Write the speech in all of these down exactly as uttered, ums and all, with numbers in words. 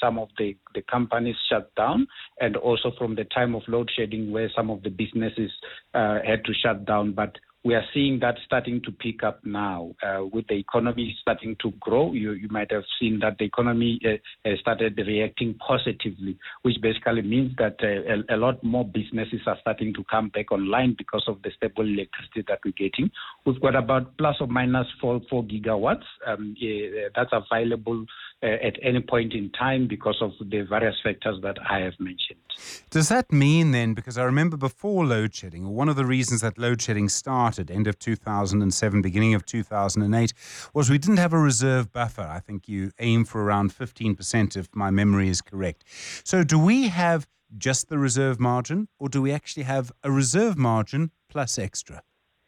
some of the, the companies shut down, and also from the time of load shedding where some of the businesses uh, had to shut down. But we are seeing that starting to pick up now uh, with the economy starting to grow. You, you might have seen that the economy uh, uh, started reacting positively, which basically means that uh, a, a lot more businesses are starting to come back online because of the stable electricity that we're getting. We've got about plus or minus four, four gigawatts. Um, uh, that's available uh, at any point in time because of the various factors that I have mentioned. Does that mean then, because I remember before load shedding, or one of the reasons that load shedding started end of two thousand seven, beginning of two thousand eight, was we didn't have a reserve buffer. I think you aim for around fifteen percent if my memory is correct. So do we have just the reserve margin, or do we actually have a reserve margin plus extra?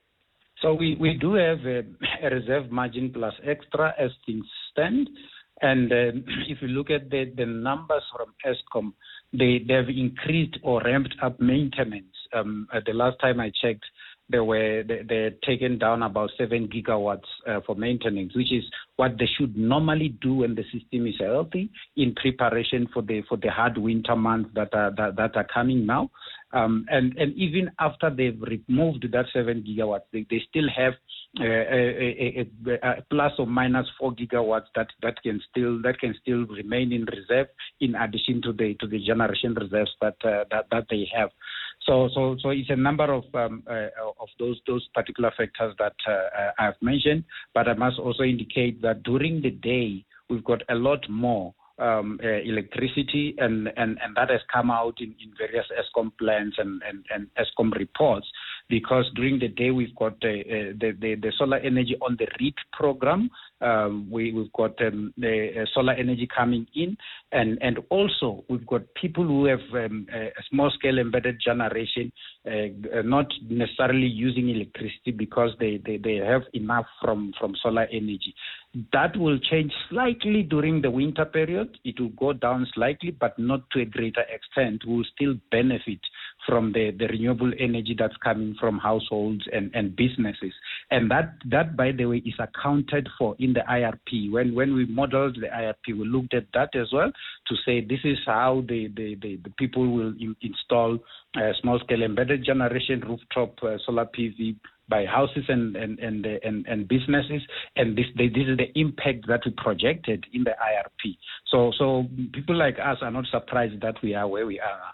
So we, we do have a, a reserve margin plus extra as things stand. And um, if you look at the, the numbers from Eskom, they, they have increased or ramped up maintenance. Um, at the last time I checked, they were they, they had taken down about seven gigawatts uh, for maintenance, which is what they should normally do when the system is healthy in preparation for the for the hard winter months that are that, that are coming now. Um, and and even after they've removed that seven gigawatts, they, they still have uh, a, a, a, a plus or minus four gigawatts that, that can still that can still remain in reserve in addition to the to the generation reserves that uh, that, that they have. So so so it's a number of um, uh, of those those particular factors that uh, I have mentioned. But I must also indicate that during the day we've got a lot more Um, uh, electricity, and, and, and that has come out in, in various Eskom plans and, and, and Eskom reports, because during the day we've got uh, uh, the, the, the solar energy on the REIT program. Um, we, we've got um, the uh, solar energy coming in, and, and also we've got people who have um, a small-scale embedded generation, uh, not necessarily using electricity because they, they, they have enough from, from solar energy. That will change slightly during the winter period. It will go down slightly, but not to a greater extent. We will still benefit from the, the renewable energy that's coming from households and, and businesses. And that, that, by the way, is accounted for in the I R P. When when we modeled the I R P, we looked at that as well to say this is how the, the, the, the people will in, install uh, small-scale embedded generation, rooftop uh, solar P V by houses and and and, and, and businesses, and this they, this is the impact that we projected in the I R P. So so people like us are not surprised that we are where we are.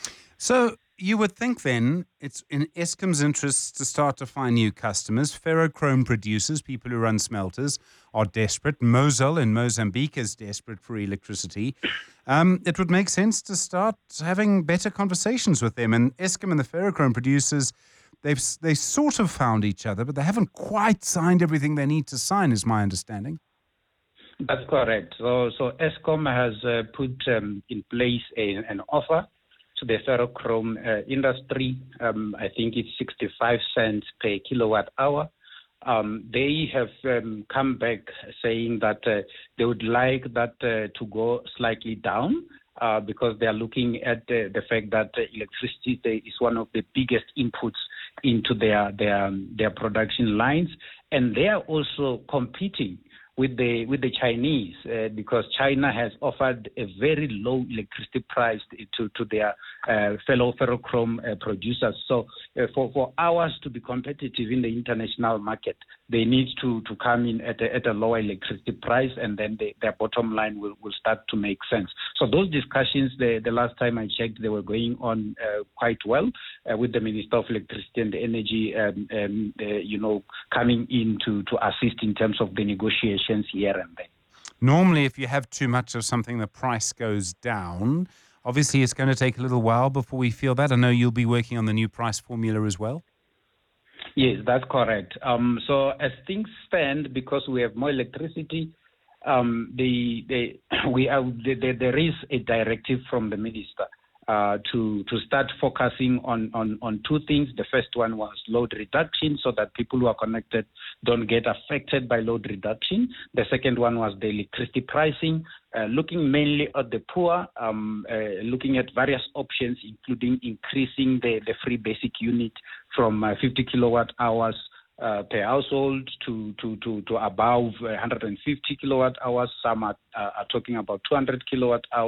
So you would think then it's in Eskom's interests to start to find new customers. Ferrochrome producers, people who run smelters, are desperate. Mosel in Mozambique is desperate for electricity. Um, it would make sense to start having better conversations with them. And Eskom and the ferrochrome producers, they've they sort of found each other, but they haven't quite signed everything they need to sign, is my understanding. That's correct. So, so Eskom has uh, put um, in place a, an offer to the ferrochrome uh, industry. Um, I think it's sixty-five cents per kilowatt hour. Um, they have um, come back saying that uh, they would like that uh, to go slightly down uh, because they are looking at uh, the fact that uh, electricity is one of the biggest inputs into their their their production lines, and they are also competing with the with the Chinese uh, because China has offered a very low electricity price to to their uh, fellow ferrochrome uh, producers. So uh, for for ours to be competitive in the international market, they need to to come in at a, at a lower electricity price, and then they, their bottom line will, will start to make sense. So those discussions, the the last time I checked, they were going on uh, quite well uh, with the Minister of Electricity and Energy, um, um, uh, you know, coming in to to assist in terms of the negotiation here and there. Normally, if you have too much of something, the price goes down. Obviously, it's going to take a little while before we feel that. I know you'll be working on the new price formula as well. Yes, that's correct. Um, so as things stand, because we have more electricity, um, the, the, we are, the, the, there is a directive from the minister Uh, to to start focusing on, on, on two things. The first one was load reduction, so that people who are connected don't get affected by load reduction. The second one was the electricity pricing, uh, looking mainly at the poor, um, uh, looking at various options, including increasing the, the free basic unit from uh, fifty kilowatt hours Uh, per household to, to, to, to above one hundred fifty kilowatt hours. Some are, uh, are talking about two hundred kilowatt hours.